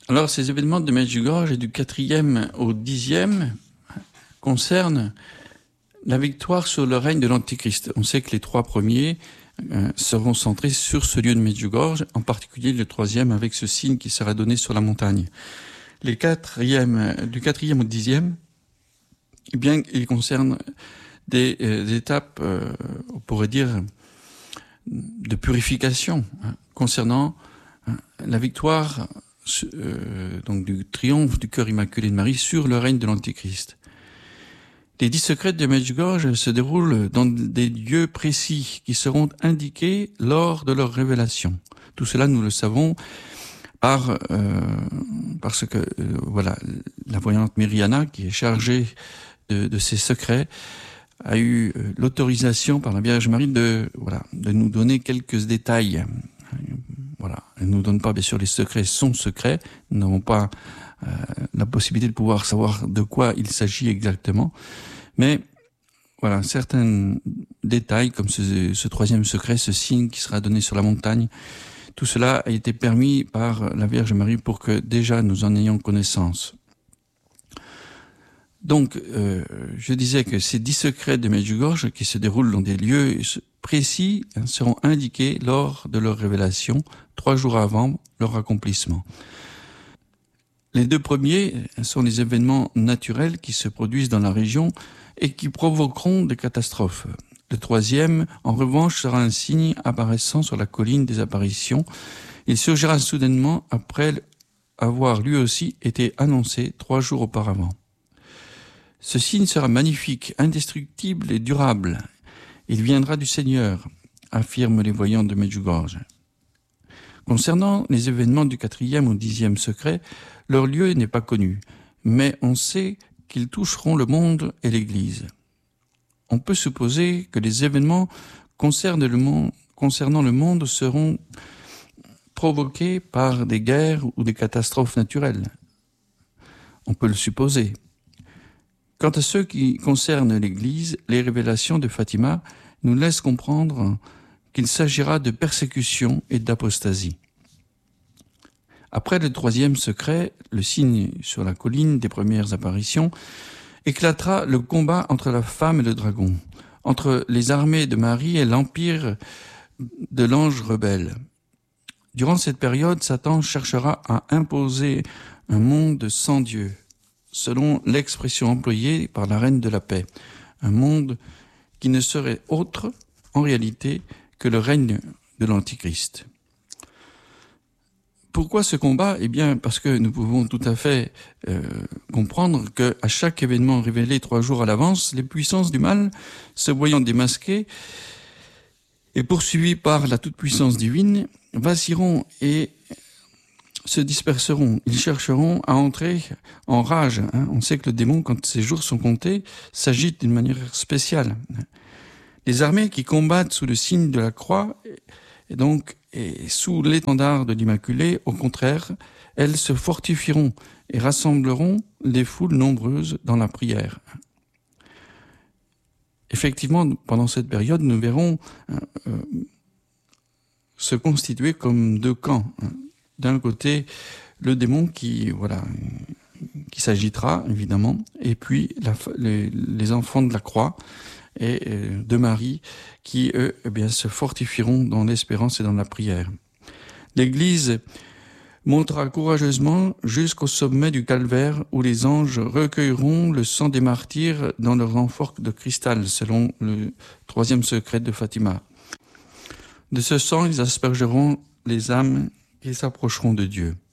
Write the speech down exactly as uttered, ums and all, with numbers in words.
Alors, ces événements de Medjugorje et du quatrième au dixième concernent la victoire sur le règne de l'Antichrist. On sait que les trois premiers euh, seront centrés sur ce lieu de Medjugorje, en particulier le troisième avec ce signe qui sera donné sur la montagne. Les quatrièmes, du quatrième au dixième, eh bien, ils concernent des, euh, des étapes, euh, on pourrait dire, de purification, hein, concernant hein, la victoire euh, donc du triomphe du cœur immaculé de Marie sur le règne de l'Antichrist. Les dix secrets de Medjugorje se déroulent dans des lieux précis qui seront indiqués lors de leur révélation. Tout cela, nous le savons par euh, parce que euh, voilà, la voyante Myriana, qui est chargée de, de ces secrets, a eu euh, l'autorisation par la Vierge Marie de voilà de nous donner quelques détails. Voilà, elle nous donne pas bien sûr les secrets, sont secrets. Nous n'avons pas euh, la possibilité de pouvoir savoir de quoi il s'agit exactement, mais voilà, certains détails comme ce, ce troisième secret, ce signe qui sera donné sur la montagne. Tout cela a été permis par la Vierge Marie pour que déjà nous en ayons connaissance. Donc, euh, je disais que ces dix secrets de Medjugorje, qui se déroulent dans des lieux précis, hein, seront indiqués lors de leur révélation, trois jours avant leur accomplissement. Les deux premiers sont les événements naturels qui se produisent dans la région et qui provoqueront des catastrophes. Le troisième, en revanche, sera un signe apparaissant sur la colline des apparitions. Il surgira soudainement après avoir lui aussi été annoncé trois jours auparavant. Ce signe sera magnifique, indestructible et durable. Il viendra du Seigneur, affirment les voyants de Medjugorje. Concernant les événements du quatrième au dixième secret, leur lieu n'est pas connu, mais on sait qu'ils toucheront le monde et l'Église. On peut supposer que les événements concernant le monde, concernant le monde seront provoqués par des guerres ou des catastrophes naturelles. On peut le supposer. Quant à ceux qui concernent l'Église, les révélations de Fatima nous laissent comprendre qu'il s'agira de persécution et d'apostasie. Après le troisième secret, le signe sur la colline des premières apparitions, éclatera le combat entre la femme et le dragon, entre les armées de Marie et l'empire de l'ange rebelle. Durant cette période, Satan cherchera à imposer un monde sans Dieu, selon l'expression employée par la reine de la paix, un monde qui ne serait autre, en réalité, que le règne de l'Antichrist. Pourquoi ce combat ? Eh bien, parce que nous pouvons tout à fait euh, comprendre qu'à chaque événement révélé trois jours à l'avance, les puissances du mal, se voyant démasquées et poursuivies par la toute-puissance divine, vacilleront et se disperseront. Ils chercheront à entrer en rage. Hein. On sait que le démon, quand ses jours sont comptés, s'agite d'une manière spéciale. Les armées qui combattent sous le signe de la croix, et donc et sous l'étendard de l'Immaculée, au contraire, elles se fortifieront et rassembleront des foules nombreuses dans la prière. Effectivement, pendant cette période, nous verrons euh, se constituer comme deux camps. D'un côté, le démon qui, voilà, qui s'agitera, évidemment, et puis la, les, les enfants de la croix et de Marie qui, eux, eh bien, se fortifieront dans l'espérance et dans la prière. L'Église montera courageusement jusqu'au sommet du calvaire où les anges recueilleront le sang des martyrs dans leurs amphores de cristal, selon le troisième secret de Fatima. De ce sang, ils aspergeront les âmes qui s'approcheront de Dieu.